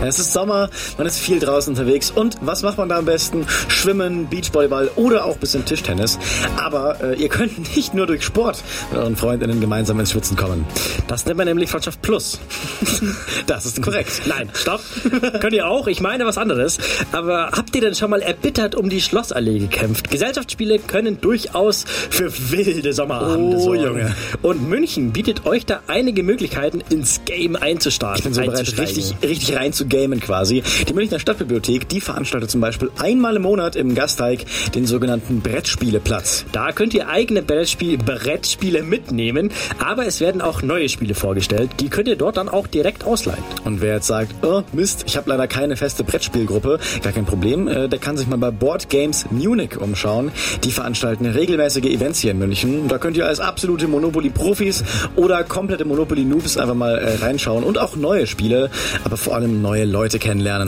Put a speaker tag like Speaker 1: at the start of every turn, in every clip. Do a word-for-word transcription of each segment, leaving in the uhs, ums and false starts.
Speaker 1: Es ist Sommer, man ist viel draußen unterwegs und was macht man da am besten? Schwimmen, Beachvolleyball oder auch ein bisschen Tischtennis. Aber äh, ihr könnt nicht nur durch Sport mit euren Freundinnen gemeinsam ins Schwitzen kommen. Das nennt man nämlich Freundschaft Plus. Das ist korrekt.
Speaker 2: Nein, stopp. Könnt ihr auch? Ich meine was anderes. Aber habt ihr denn schon mal erbittert um die Schlossallee gekämpft? Gesellschaftsspiele können durchaus für wilde Sommerabende
Speaker 1: Oh,
Speaker 2: sorgen.
Speaker 1: Junge.
Speaker 2: Und München bietet euch da einige Möglichkeiten, ins Game einzustarten.
Speaker 1: Ich bin so bereit, richtig, richtig rein zu gamen quasi. Die Münchner Stadtbibliothek, die veranstaltet zum Beispiel einmal im Monat im Gasteig den sogenannten Brettspieleplatz.
Speaker 2: Da könnt ihr eigene Brettspiel- Brettspiele mitnehmen, aber es werden auch neue Spiele vorgestellt. Die könnt ihr dort dann auch direkt ausleihen.
Speaker 1: Und wer jetzt sagt, oh Mist, ich habe leider keine feste Brettspielgruppe, gar kein Problem, äh, der kann sich mal bei Board Games Munich umschauen. Die veranstalten regelmäßige Events hier in München. Da könnt ihr als absolute Monopoly-Profis oder komplette Monopoly-Noobs einfach mal äh, reinschauen und auch neue Spiele, aber vor allem neue Leute kennenlernen.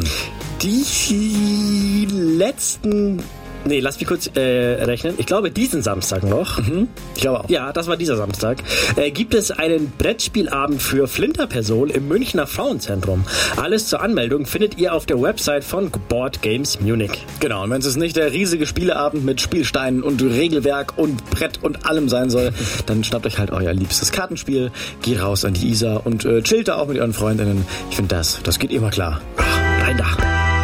Speaker 2: Die letzten... Nee, lass mich kurz äh, rechnen. Ich glaube, diesen Samstag noch.
Speaker 1: Mhm. Ich glaube auch.
Speaker 2: Ja, das war dieser Samstag. Äh, gibt es einen Brettspielabend für Flinterpersonen im Münchner Frauenzentrum. Alles zur Anmeldung findet ihr auf der Website von Board Games Munich.
Speaker 1: Genau, und wenn es nicht der riesige Spieleabend mit Spielsteinen und Regelwerk und Brett und allem sein soll, dann schnappt euch halt euer liebstes Kartenspiel, geht raus an die Isar und äh, chillt da auch mit euren Freundinnen. Ich finde das, das geht immer klar.
Speaker 2: Rein da.